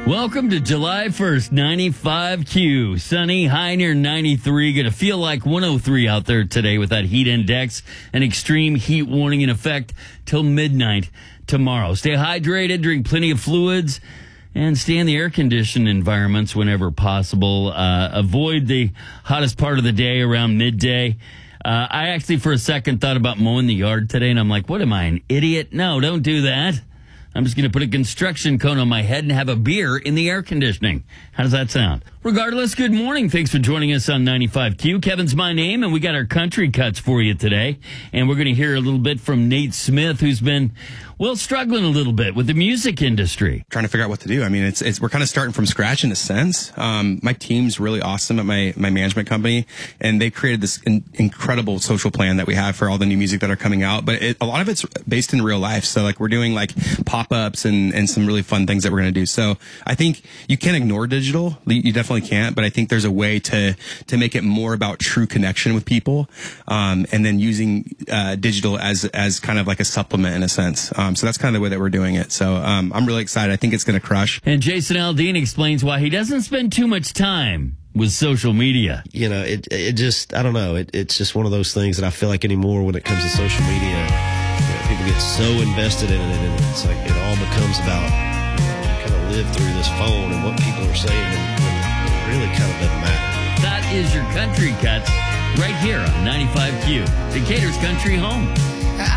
Welcome to July 1st, 95Q. Sunny, high near 93. Going to feel like 103 out there today with that heat index. An extreme heat warning in effect till midnight tomorrow. Stay hydrated, drink plenty of fluids, and stay in the air-conditioned environments whenever possible. Avoid the hottest part of the day around midday. I actually, for a second, thought about mowing the yard today, and I'm like, what am I, an idiot? No, don't do that. I'm just going to put a construction cone on my head and have a beer in the air conditioning. How does that sound? Regardless, good morning. Thanks for joining us on 95Q. Kevin's my name, and we got our country cuts for you today. And we're going to hear a little bit from Nate Smith, who's been, well, struggling a little bit with the music industry. Trying to figure out what to do. I mean, we're kind of starting from scratch in a sense. My team's really awesome at my management company, and they created this incredible social plan that we have for all the new music that are coming out. But a lot of it's based in real life. So like we're doing like pop-ups and some really fun things that we're going to do. So I think you can't ignore digital. You definitely can't, but I think there's a way to make it more about true connection with people, and then using digital as kind of like a supplement in a sense. So that's kind of the way that we're doing it. So I'm really excited. I think it's going to crush. And Jason Aldean explains why he doesn't spend too much time with social media. You know, it just, I don't know. It's just one of those things that I feel like anymore when it comes to social media, people get so invested in it, and it's like it all becomes about, you kind of live through this phone and what people are saying, and it really kind of doesn't matter. That is your country cuts right here on 95Q, Decatur's country home.